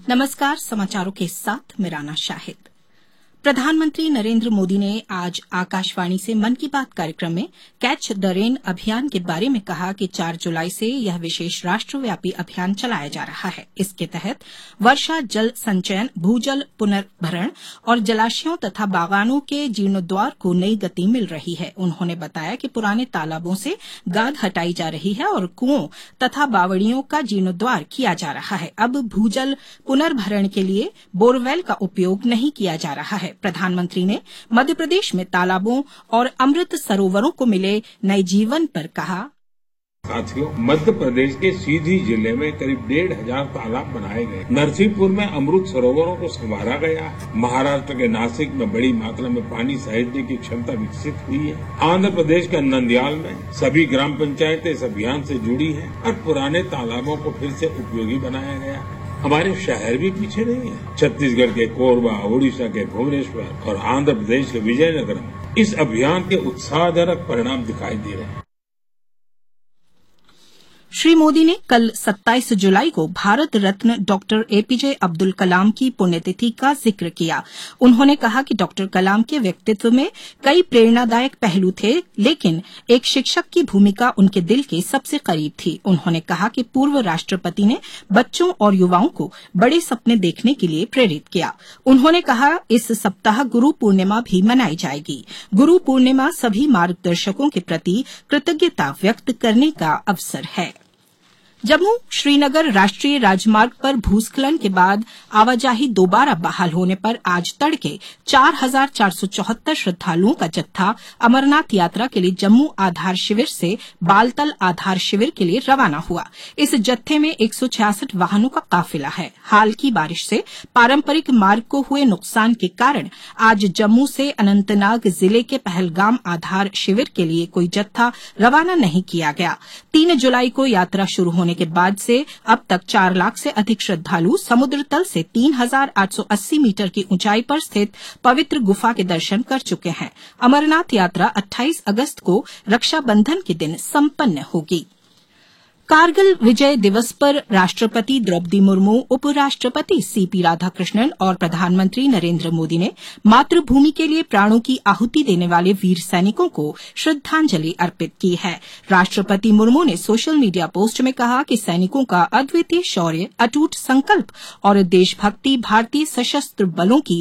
नमस्कार, समाचारों के साथ मिराना शाहिद। प्रधानमंत्री नरेंद्र मोदी ने आज आकाशवाणी से मन की बात कार्यक्रम में कैच द रेन अभियान के बारे में कहा कि 4 जुलाई से यह विशेष राष्ट्रव्यापी अभियान चलाया जा रहा है। इसके तहत वर्षा जल संचयन, भूजल पुनर्भरण और जलाशयों तथा बागानों के जीर्णोद्धार को नई गति मिल रही है। उन्होंने बताया कि पुराने तालाबों से गाद हटाई जा रही है और कुओं तथा बावड़ियों का जीर्णोद्धार किया जा रहा है। अब भूजल पुनर्भरण के लिए बोरवेल का उपयोग नहीं किया जा रहा है। प्रधानमंत्री ने मध्य प्रदेश में तालाबों और अमृत सरोवरों को मिले नए जीवन पर कहा। साथियों, मध्य प्रदेश के सीधी जिले में करीब 1,500 तालाब बनाए गए। नरसिंहपुर में अमृत सरोवरों को संवारा गया। महाराष्ट्र के नासिक में बड़ी मात्रा में पानी सहेजने की क्षमता विकसित हुई है। आंध्र प्रदेश के नंदयाल में सभी ग्राम पंचायतें इस अभियान से जुड़ी हैं और पुराने तालाबों को फिर से उपयोगी बनाया गया। हमारे शहर भी पीछे नहीं है। छत्तीसगढ़ के कोरबा, ओडिशा के भुवनेश्वर और आंध्र प्रदेश के विजयनगर में इस अभियान के उत्साहजनक परिणाम दिखाई दे रहे हैं। श्री मोदी ने कल 27 जुलाई को भारत रत्न डॉक्टर एपीजे अब्दुल कलाम की पुण्यतिथि का जिक्र किया। उन्होंने कहा कि डॉक्टर कलाम के व्यक्तित्व में कई प्रेरणादायक पहलू थे, लेकिन एक शिक्षक की भूमिका उनके दिल के सबसे करीब थी। उन्होंने कहा कि पूर्व राष्ट्रपति ने बच्चों और युवाओं को बड़े सपने देखने के लिए प्रेरित किया। उन्होंने कहा, इस सप्ताह गुरु पूर्णिमा भी मनाई जाएगी। गुरु पूर्णिमा सभी मार्गदर्शकों के प्रति कृतज्ञता व्यक्त करने का अवसर है। जम्मू श्रीनगर राष्ट्रीय राजमार्ग पर भूस्खलन के बाद आवाजाही दोबारा बहाल होने पर आज तड़के 4,474 श्रद्धालुओं का जत्था अमरनाथ यात्रा के लिए जम्मू आधार शिविर से बालतल आधार शिविर के लिए रवाना हुआ। इस जत्थे में 166 वाहनों का काफिला है। हाल की बारिश से पारंपरिक मार्ग को हुए नुकसान के कारण आज जम्मू से अनंतनाग जिले के पहलगाम आधार शिविर के लिए कोई जत्था रवाना नहीं किया गया। 3 जुलाई को यात्रा शुरू होने के बाद से अब तक 4 लाख से अधिक श्रद्धालु समुद्र तल से 3,880 मीटर की ऊंचाई पर स्थित पवित्र गुफा के दर्शन कर चुके हैं। अमरनाथ यात्रा 28 अगस्त को रक्षाबंधन के दिन संपन्न होगी। कारगिल विजय दिवस पर राष्ट्रपति द्रौपदी मुर्मू, उपराष्ट्रपति सीपी राधाकृष्णन और प्रधानमंत्री नरेंद्र मोदी ने मातृभूमि के लिए प्राणों की आहुति देने वाले वीर सैनिकों को श्रद्धांजलि अर्पित की है। राष्ट्रपति मुर्मू ने सोशल मीडिया पोस्ट में कहा कि सैनिकों का अद्वितीय शौर्य, अटूट संकल्प और देशभक्ति भारतीय सशस्त्र बलों की